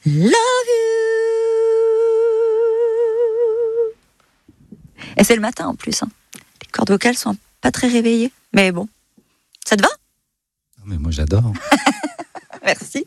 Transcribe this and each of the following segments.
Love you. Et c'est le matin en plus. Les cordes vocales sont pas très réveillées. Mais bon, ça te va ? Non, mais moi j'adore. Merci.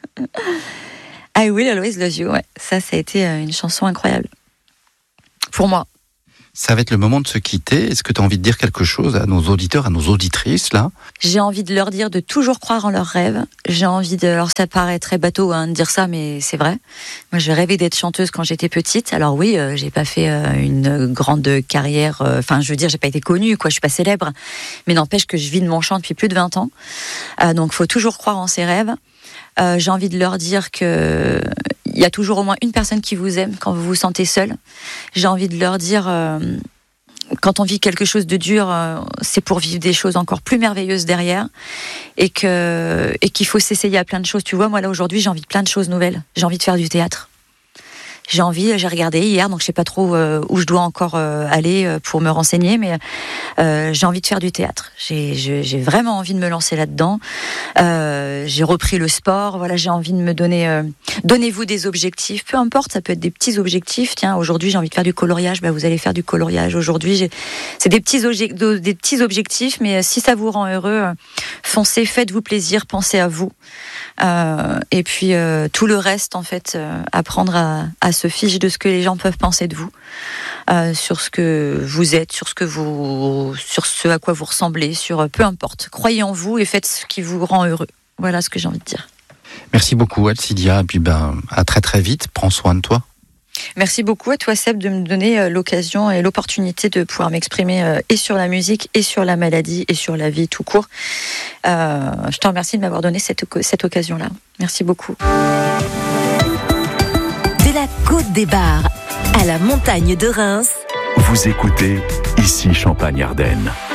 I Will Always Love You. Ouais. Ça a été une chanson incroyable. Pour moi. Ça va être le moment de se quitter. Est-ce que tu as envie de dire quelque chose à nos auditeurs, à nos auditrices, là ? J'ai envie de leur dire de toujours croire en leurs rêves. J'ai envie de... Alors ça paraît très bateau de dire ça, mais c'est vrai. Moi, je rêvais d'être chanteuse quand j'étais petite. Alors oui, j'ai pas fait une grande carrière. Enfin, je veux dire, j'ai pas été connue, quoi. Je suis pas célèbre. Mais n'empêche que je vis de mon chant depuis plus de 20 ans. Donc, faut toujours croire en ses rêves. J'ai envie de leur dire que il y a toujours au moins une personne qui vous aime quand vous vous sentez seul. J'ai envie de leur dire quand on vit quelque chose de dur, c'est pour vivre des choses encore plus merveilleuses derrière, et qu'il faut s'essayer à plein de choses. Tu vois, moi là aujourd'hui, j'ai envie de plein de choses nouvelles. J'ai envie de faire du théâtre. J'ai regardé hier, donc je sais pas trop où je dois encore aller pour me renseigner, mais j'ai envie de faire du théâtre. J'ai vraiment envie de me lancer là-dedans. J'ai repris le sport. Voilà, j'ai envie de me donner. Donnez-vous des objectifs, peu importe. Ça peut être des petits objectifs. Tiens, aujourd'hui j'ai envie de faire du coloriage. Vous allez faire du coloriage. Aujourd'hui, c'est des petits objectifs, mais si ça vous rend heureux, foncez, faites-vous plaisir, pensez à vous. Et puis tout le reste, en fait, apprendre à se fiche de ce que les gens peuvent penser de vous, sur ce que vous êtes, sur ce à quoi vous ressemblez, sur peu importe. Croyez en vous et faites ce qui vous rend heureux. Voilà ce que j'ai envie de dire. Merci beaucoup Alcidia, et puis à très très vite. Prends soin de toi. Merci beaucoup à toi Seb de me donner l'occasion et l'opportunité de pouvoir m'exprimer et sur la musique et sur la maladie et sur la vie tout court. Je te remercie de m'avoir donné cette occasion-là. Merci beaucoup. De la Côte des Bars à la montagne de Reims. Vous écoutez Ici Champagne-Ardenne.